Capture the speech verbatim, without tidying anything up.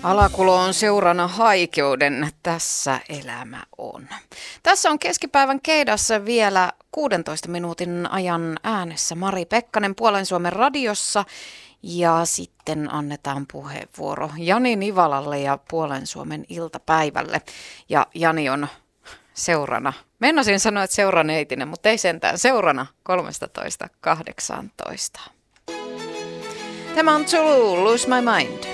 Alakulo on seurana haikeuden, tässä elämä on. Tässä on keskipäivän keidassa vielä kuudentoista minuutin ajan äänessä Mari Pekkanen Puolen Suomen radiossa. Ja sitten annetaan puheenvuoro Jani Nivalalle ja Puolen Suomen iltapäivälle. Ja Jani on seurana. Meinasin sanoa, että seuraneitinen, mutta ei sentään seurana kolmetoista kahdeksantoista. Tämä on To Lose My Mind.